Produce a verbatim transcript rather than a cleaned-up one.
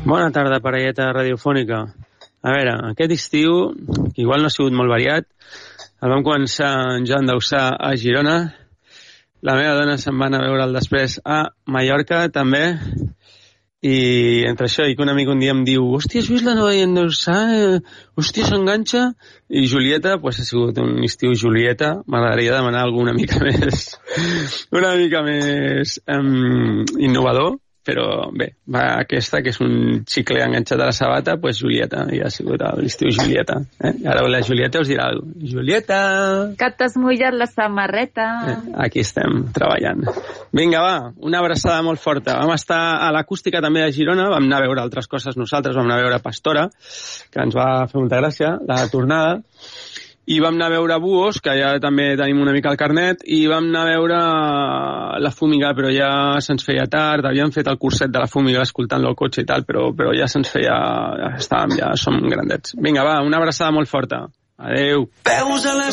Bona tarda, parelleta radiofònica. A veure, aquest estiu, que igual no ha sigut molt variat, el vam començar en Joan Dausà a Girona, la meva dona se'n va anar a veure'l després a Mallorca, també, i entre això i que un amic un dia em diu hòstia, has vist la nova Joan Dausà? Hòstia, s'enganxa? I Julieta, pues ha sigut un estiu Julieta, m'agradaria demanar alguna mica més, una mica més um, innovador, però bé, va aquesta, que és un xicle enganxat a la sabata, pues Julieta, ja ha sigut l'estiu Julieta. Eh? Ara la Julieta us dirà alguna cosa. Julieta! Que t'has mullat la samarreta. Eh, aquí estem, treballant. Vinga, va, una abraçada molt forta. Vam estar a l'acústica també de Girona, vam anar a veure altres coses nosaltres, vam anar a veure Pastora, que ens va fer molta gràcia, la tornada, i vam anar a veure Buos, que ja també tenim una mica el carnet, i vam anar a veure La Fúmiga, però ja se'ns feia tard, havíem fet el curset de La Fúmiga escoltant-lo al cotxe i tal, però, però ja se'ns feia... ja estàvem, ja som grandets. Vinga, va, una abraçada molt forta. Adeu.